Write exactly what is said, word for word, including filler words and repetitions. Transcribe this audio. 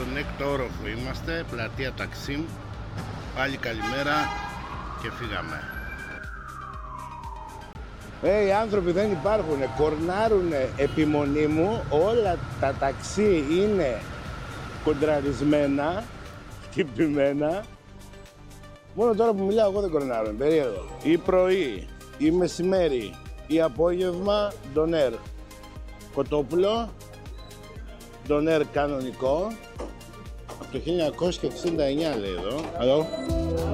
στον έκτο όροφο είμαστε, πλατεία Ταξίμ. Πάλι καλημέρα και φύγαμε. Ε, οι άνθρωποι δεν υπάρχουν, κορνάρουνε επιμονή μου, όλα τα ταξί είναι κοντραρισμένα, χτυπημένα. Μόνο τώρα που μιλάω εγώ δεν κορνάρω, περίεργο. Ή πρωί, ή μεσημέρι, ή απόγευμα, ντονέρ. Κοτόπουλο, ντονέρ κανονικό, από το χίλια εννιακόσια εξήντα εννιά λέει εδώ. Εδώ.